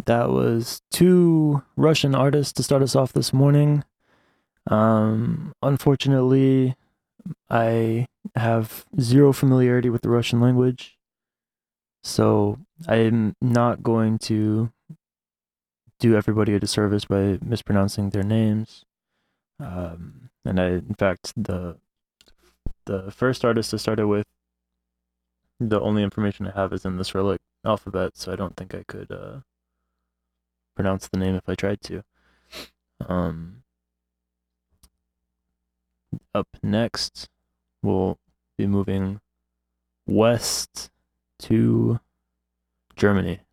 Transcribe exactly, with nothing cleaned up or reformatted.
that was two Russian artists to start us off this morning. Um, unfortunately, I have zero familiarity with the Russian language, so I'm not going to do everybody a disservice by mispronouncing their names. Um, and I, in fact, the the first artist I started with, the only information I have is in the Cyrillic alphabet, so I don't think I could uh, pronounce the name if I tried to. Um, up next, we'll be moving west to Germany.